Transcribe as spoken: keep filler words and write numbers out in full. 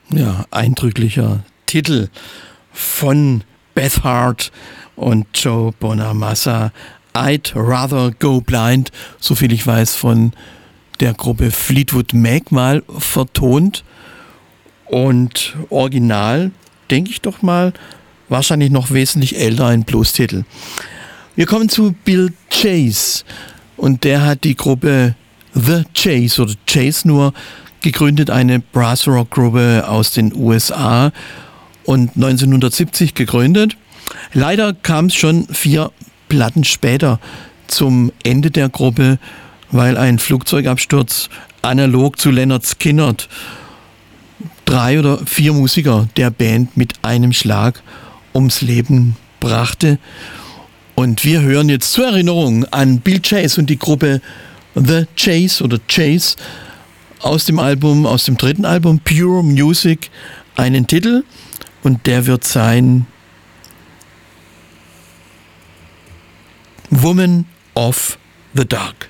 Ja, eindrücklicher Titel von Beth Hart und Joe Bonamassa. I'd Rather Go Blind, soviel ich weiß, von der Gruppe Fleetwood Mac mal vertont. Und original, denke ich doch mal, wahrscheinlich noch wesentlich älter, ein Blues-Titel. Wir kommen zu Bill Chase und der hat die Gruppe The Chase oder Chase nur gegründet, eine Brass-Rock-Gruppe aus den U S A und neunzehnhundertsiebzig gegründet. Leider kam es schon vier Platten später zum Ende der Gruppe, weil ein Flugzeugabsturz analog zu Lynyrd Skynyrd drei oder vier Musiker der Band mit einem Schlag ums Leben brachte. Und wir hören jetzt zur Erinnerung an Bill Chase und die Gruppe The Chase oder Chase aus dem Album, aus dem dritten Album Pure Music einen Titel und der wird sein Woman of the Dark.